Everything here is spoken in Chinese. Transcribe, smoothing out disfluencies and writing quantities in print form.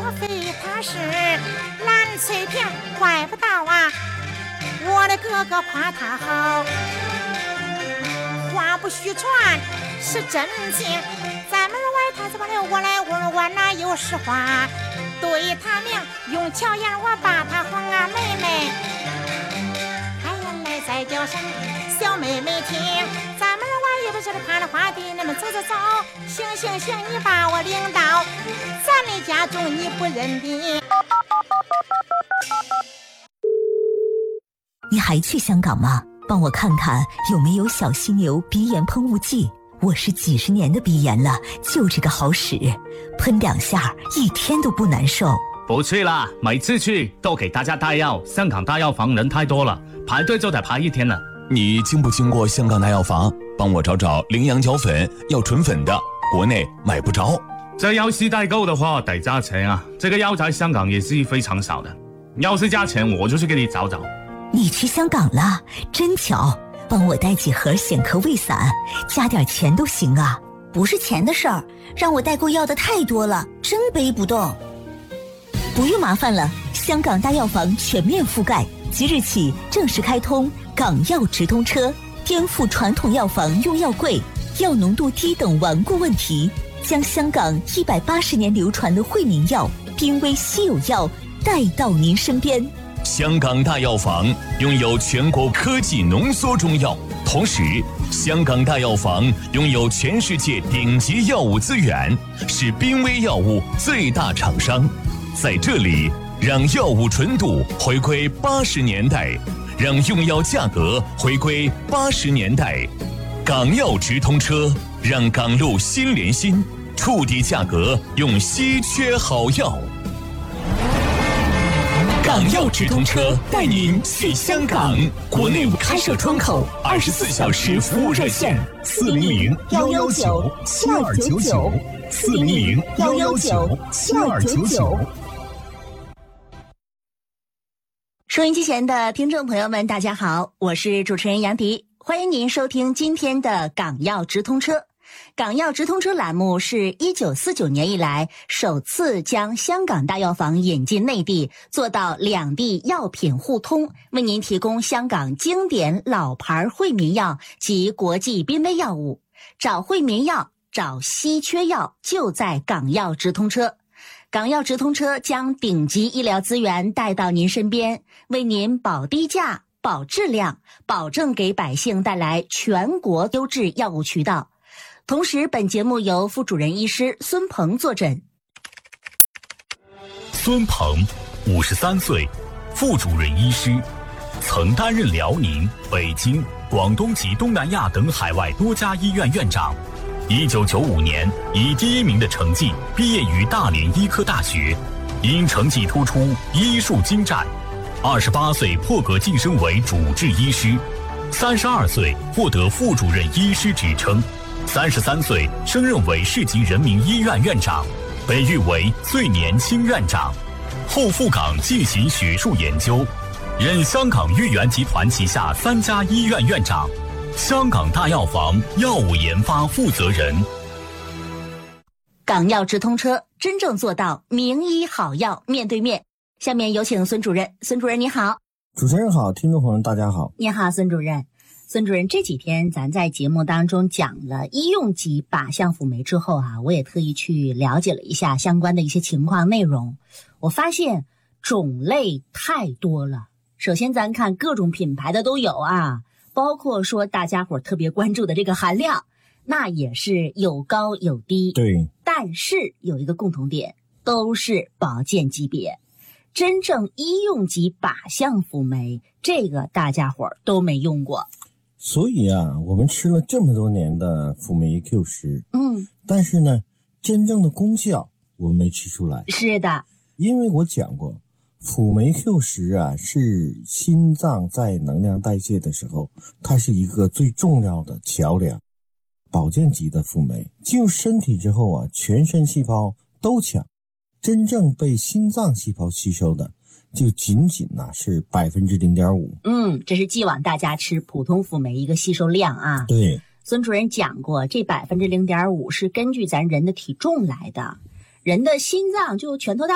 非他是蓝翠萍，怪不到啊我的哥哥夸他好。话不虚传是真情，咱们外太子把了我来问我哪有实话。对他名用巧言我把他哄啊妹妹，还原来再叫声小妹妹听，咱们外也不是攀了花地，你们走走走，行行行，你把我领到咱的家中，你不认的。 你还去香港吗？帮我看看有没有小犀牛鼻炎喷雾剂，我是几十年的鼻炎了，就这个好使，喷2下一天都不难受。 不去啦，每次去都给大家带药，香港大药房人太多了，排队就得排1天了。 你经不经过香港大药房？帮我找找羚羊角粉，要纯粉的，国内买不着。 这药是代购的话得加钱啊，这个药在香港也是非常少的，要是加钱我就去给你找找。 你去香港了，真巧，帮我带几盒显科胃散，加点钱都行啊。 不是钱的事儿，让我代购要的太多了，真背不动。 不用麻烦了，香港大药房全面覆盖，即日起正式开通港药直通车，颠覆传统药房用药贵、药浓度低等顽固问题，将香港180年流传的惠民药、濒危稀有药带到您身边。 香港大药房拥有全国科技浓缩中药，同时香港大药房拥有全世界顶级药物资源，是濒危药物最大厂商。在这里，让药物纯度回归80年代，让用药价格回归80年代。港药直通车，让港路心连心，触底价格用稀缺好药。港药直通车带您去香港，国内开设窗口，24小时服务热线400-119-7299，400-119-7299。 收音机前的听众朋友们，大家好，我是主持人杨迪，欢迎您收听今天的港药直通车。港药直通车栏目是1949年以来首次将香港大药房引进内地，做到两地药品互通，为您提供香港经典老牌惠民药及国际濒危药物。找惠民药，找稀缺药，就在港药直通车。港药直通车将顶级医疗资源带到您身边，为您保低价、保质量，保证给百姓带来全国优质药物渠道。同时，本节目由副主任医师孙鹏坐诊。 孙鹏，53岁，副主任医师，曾担任辽宁、北京、广东及东南亚等海外多家医院院长。1995年以第1名的成绩毕业于大连医科大学，因成绩突出，医术精湛。28岁破格晋升为主治医师，32岁获得副主任医师职称。33岁升任为市级人民医院院长，被誉为最年轻院长。后赴港进行学术研究，任香港裕元集团旗下3家医院院长，香港大药房药物研发负责人。 港药直通车，真正做到名医好药面对面。下面有请孙主任。孙主任你好。 主持人好，听众朋友大家好。 你好，孙主任。孙主任，这几天咱在节目当中讲了医用级靶向辅酶之后我也特意去了解了一下相关的一些情况内容。我发现种类太多了。首先咱看各种品牌的都有包括说大家伙特别关注的这个含量，那也是有高有低。 对， 但是有一个共同点，都是保健级别。真正医用级靶向辅酶，这个大家伙都没用过。 所以我们吃了这么多年的辅酶 Q10，但是呢，真正的功效我们没吃出来。 是的， 因为我讲过，辅酶 Q10是心脏在能量代谢的时候，它是一个最重要的桥梁。保健级的辅酶进入身体之后全身细胞都抢，真正被心脏细胞吸收的就仅仅是 0.5%。 这是既往大家吃普通辅酶一个吸收量对， 孙主任讲过，这 0.5% 是根据咱人的体重来的，人的心脏就拳头大